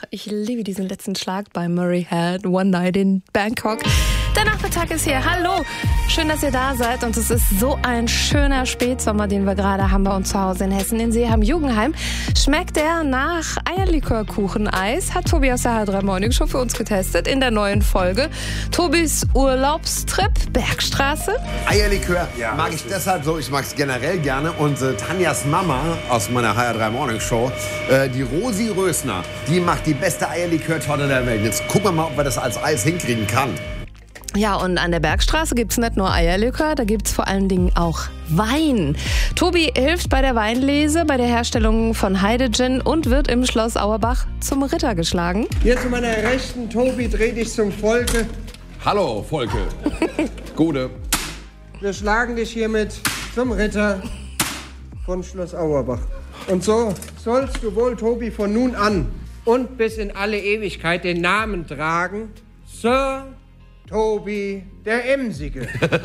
ich liebe diesen letzten Schlag bei Murray Head, One Night in Bangkok. Der Nachmittag ist hier. Hallo, schön, dass ihr da seid. Und es ist so ein schöner Spätsommer, den wir gerade haben bei uns zu Hause in Hessen in Seeham-Jugenheim. Schmeckt der nach Eierlikörkucheneis? Hat Tobi aus der HR3 Morning Show für uns getestet in der neuen Folge. Tobis Urlaubstrip, Bergstraße. Eierlikör mag ich deshalb so, ich mag es generell gerne. Und Tanjas Mama aus meiner HR3 Morning Show, die Rosi Rösner, die macht die beste Eierlikörtorte der Welt. Jetzt gucken wir mal, ob wir das als Eis hinkriegen kann. Ja, und an der Bergstraße gibt's nicht nur Eierlikör, da gibt's vor allen Dingen auch Wein. Tobi hilft bei der Weinlese, bei der Herstellung von Heide-Gin und wird im Schloss Auerbach zum Ritter geschlagen. Hier zu meiner Rechten, Tobi, dreh dich zum Volke. Hallo, Volke. Gute. Wir schlagen dich hiermit zum Ritter von Schloss Auerbach. Und so sollst du wohl, Tobi, von nun an und bis in alle Ewigkeit den Namen tragen, Sir Tobi der Emsige.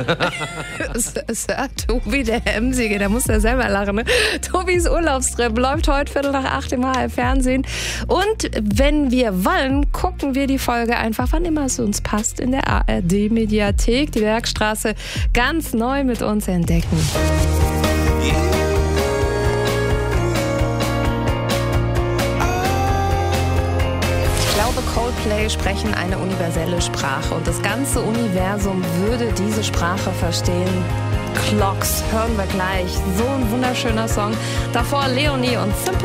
Sir Tobi der Emsige, da muss er selber lachen. Ne? Tobis Urlaubstrip läuft heute 7:45 im HR-Fernsehen. Und wenn wir wollen, gucken wir die Folge einfach, wann immer es uns passt, in der ARD-Mediathek. Die Bergstraße ganz neu mit uns entdecken. Coldplay sprechen eine universelle Sprache und das ganze Universum würde diese Sprache verstehen. Clocks hören wir gleich. So ein wunderschöner Song. Davor Leonie und Simple